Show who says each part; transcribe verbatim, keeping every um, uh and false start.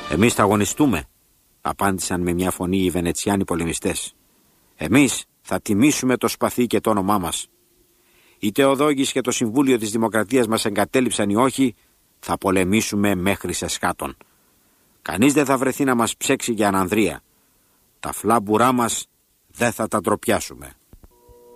Speaker 1: «Εμείς θα αγωνιστούμε», απάντησαν με μια φωνή οι Βενετσιάνοι πολεμιστές. «Εμείς θα τιμήσουμε το σπαθί και το όνομά μας. Είτε ο Δόγης και το Συμβούλιο της Δημοκρατίας μας εγκατέλειψαν ή όχι, θα πολεμήσουμε μέχρι σε σκάτων. Κανείς δεν θα βρεθεί να μας ψέξει για ανανδρεία. Τα φλάμπουρά μας δεν θα τα ντροπιάσουμε».